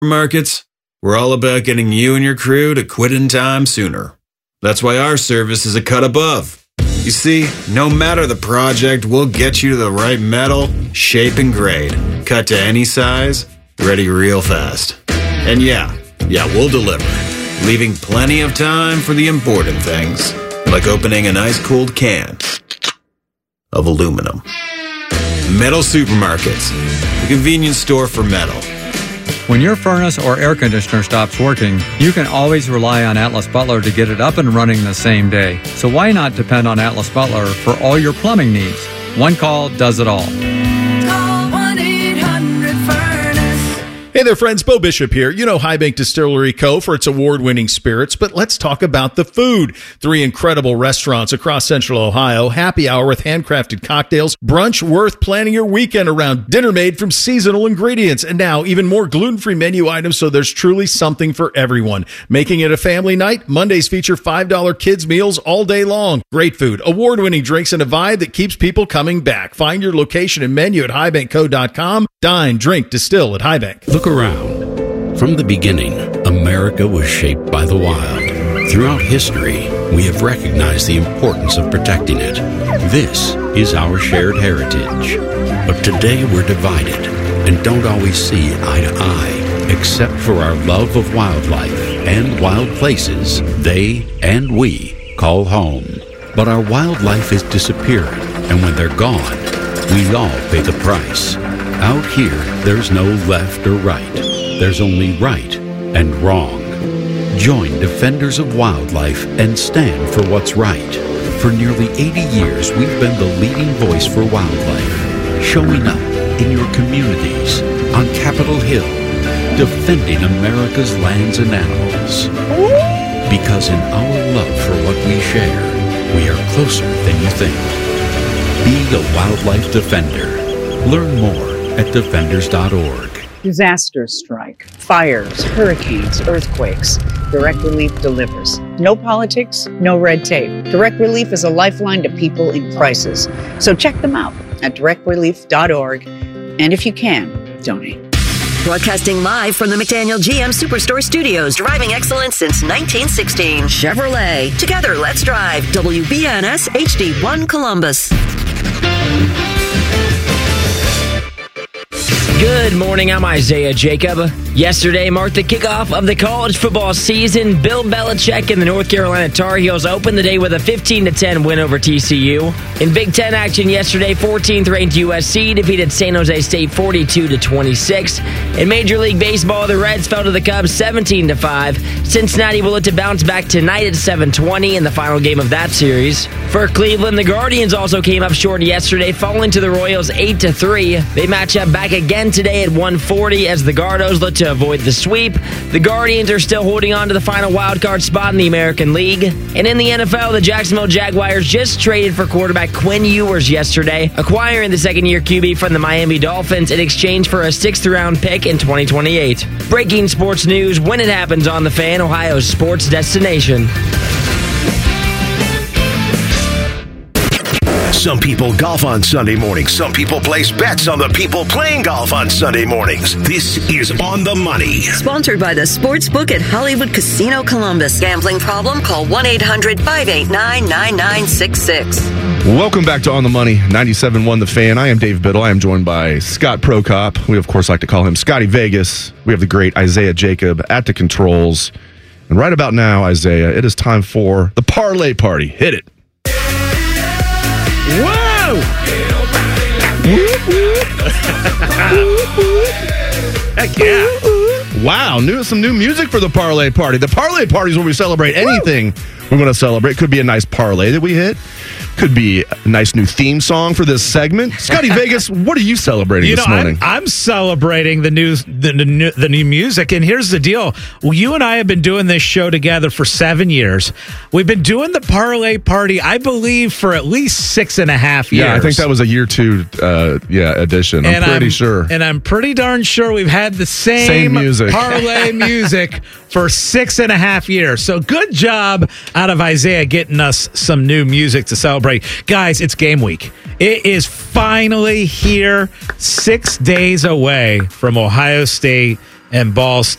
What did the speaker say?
Markets, we're all about getting you and your crew to quit in time sooner. That's why our service is a cut above. You see, no matter the project, we'll get you to the right metal, shape, and grade. Cut to any size, ready real fast. And yeah, we'll deliver, leaving plenty of time for the important things, like opening an ice-cold can of aluminum. Metal Supermarkets, the convenience store for metal. When your furnace or air conditioner stops working, you can always rely on Atlas Butler to get it up and running the same day. So why not depend on Atlas Butler for all your plumbing needs? One call does it all. Call 1-800-FURNACE. Hey there, friends. Bo Bishop here. You know High Bank Distillery Co. for its award-winning spirits, but let's talk about the food. 3 incredible restaurants across Central Ohio, happy hour with handcrafted cocktails, brunch worth planning your weekend around, dinner made from seasonal ingredients, and now even more gluten-free menu items, so there's truly something for everyone. Making it a family night, Mondays feature $5 kids meals all day long. Great food, award-winning drinks, and a vibe that keeps people coming back. Find your location and menu at highbankco.com. Dine, drink, distill at High Bank. Look around. From the beginning, America was shaped by the wild. Throughout history, we have recognized the importance of protecting it. This is our shared heritage. But today we're divided and don't always see eye to eye, except for our love of wildlife and wild places they and we call home. But our wildlife is disappearing, and when they're gone, we all pay the price. Out here, there's no left or right. There's only right and wrong. Join Defenders of Wildlife and stand for what's right. For nearly 80 years, we've been the leading voice for wildlife, showing up in your communities, on Capitol Hill, defending America's lands and animals. Because in our love for what we share, we are closer than you think. Be a wildlife defender. Learn more at defenders.org. Disasters strike, fires, hurricanes, earthquakes. Direct Relief delivers. No politics, no red tape. Direct Relief is a lifeline to people in crisis. So check them out at directrelief.org. And if you can, donate. Broadcasting live from the McDaniel GM Superstore Studios. Driving excellence since 1916. Chevrolet. Together, let's drive. WBNS HD1 Columbus. Good morning, I'm Isaiah Jacob. Yesterday marked the kickoff of the college football season. Bill Belichick and the North Carolina Tar Heels opened the day with a 15-10 win over TCU. In Big Ten action yesterday, 14th-ranked USC defeated San Jose State 42-26. In Major League Baseball, the Reds fell to the Cubs 17-5. Cincinnati will look to bounce back tonight at 7:20 in the final game of that series. For Cleveland, the Guardians also came up short yesterday, falling to the Royals 8-3. They match up back again today at 1:40 as the Gardos look to avoid the sweep. The Guardians are still holding on to the final wildcard spot in the American League. And in the NFL, the Jacksonville Jaguars just traded for quarterback Quinn Ewers yesterday, acquiring the second-year QB from the Miami Dolphins in exchange for a 6th-round pick in 2028. Breaking sports news when it happens on The Fan, Ohio's sports destination. Some people golf on Sunday mornings. Some people place bets on the people playing golf on Sunday mornings. This is On the Money. Sponsored by the Sportsbook at Hollywood Casino Columbus. Gambling problem? Call 1-800-589-9966. Welcome back to On the Money, 97.1 The Fan. I am Dave Biddle. I am joined by Scott Prokop. We, of course, like to call him Scotty Vegas. We have the great Isaiah Jacob at the controls. And right about now, Isaiah, it is time for the Parlay Party. Hit it. Whoa! Heck yeah. Wow, some new music for the Parlay Party. The Parlay Party is where we celebrate anything we want to celebrate. Could be a nice parlay that we hit. Could be a nice new theme song for this segment. Scotty Vegas, what are you celebrating this morning? I'm celebrating the new music, and here's the deal. Well, you and I have been doing this show together for 7 years. We've been doing the Parlay Party, I believe, for at least 6.5 years. Yeah, I think that was a year 2 edition. I'm pretty sure. And I'm pretty darn sure we've had the same music. parlay music for 6.5 years. So good job out of Isaiah getting us some new music to celebrate. Guys, it's game week. It is finally here, 6 days away from Ohio State and Ball State.